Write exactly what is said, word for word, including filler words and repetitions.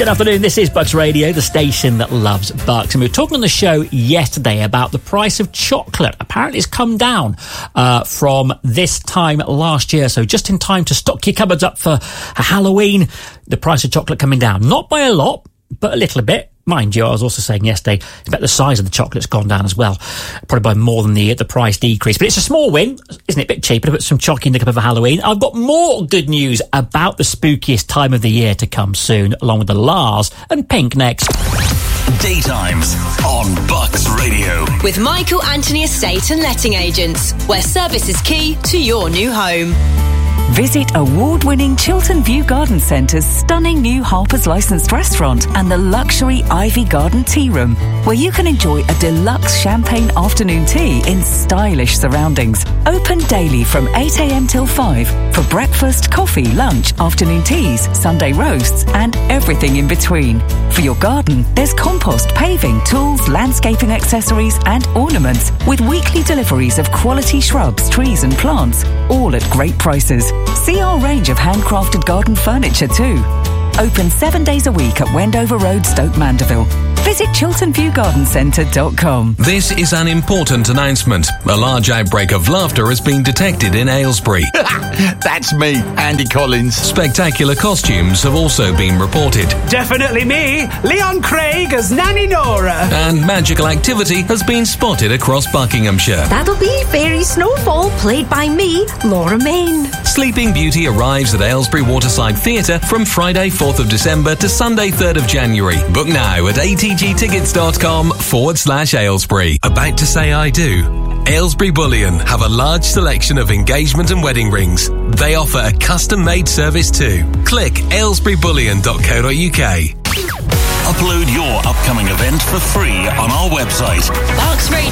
Good afternoon, this is Bucks Radio, the station that loves Bucks. And we were talking on the show yesterday about the price of chocolate. Apparently it's come down uh, from this time last year. So just in time to stock your cupboards up for Halloween, the price of chocolate coming down. Not by a lot, but a little bit. Mind you, I was also saying yesterday about the size of the chocolate's gone down as well, probably by more than the the price decrease. But it's a small win, isn't it? A bit cheaper to put some chocolate in the cup for Halloween. I've got more good news about the spookiest time of the year to come soon, along with the Lars and Pink next. Daytimes on Bucks Radio. With Michael Anthony Estate and Letting Agents, where service is key to your new home. Visit award-winning Chiltern View Garden Centre's stunning new Harper's licensed restaurant and the luxury Ivy Garden Tea Room, where you can enjoy a deluxe champagne afternoon tea in stylish surroundings. Open daily from eight a.m. till five for breakfast, coffee, lunch, afternoon teas, Sunday roasts and everything in between. For your garden, there's compost, paving, tools, landscaping accessories and ornaments with weekly deliveries of quality shrubs, trees and plants, all at great prices. See our range of handcrafted garden furniture too. Open seven days a week at Wendover Road, Stoke Mandeville. Visit chiltern view garden centre dot com. This is an important announcement. A large outbreak of laughter has been detected in Aylesbury. That's me, Andy Collins. Spectacular costumes have also been reported. Definitely me, Leon Craig as Nanny Nora. And magical activity has been spotted across Buckinghamshire. That'll be Fairy Snowfall, played by me, Laura Main. Sleeping Beauty arrives at Aylesbury Waterside Theatre from Friday fourth of December to Sunday third of January. Book now at atgtickets.com forward slash Aylesbury. About to say I do? Aylesbury Bullion have a large selection of engagement and wedding rings. They offer a custom-made service too. Click aylesbury bullion dot co dot uk. Upload your upcoming event for free on our website. Bucks Radio.